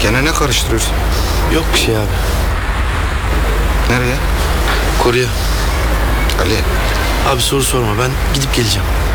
Gene ne karıştırıyorsun? Yok bir şey abi. Nereye? Koruya. Ali. Abi soru sorma, ben gidip geleceğim.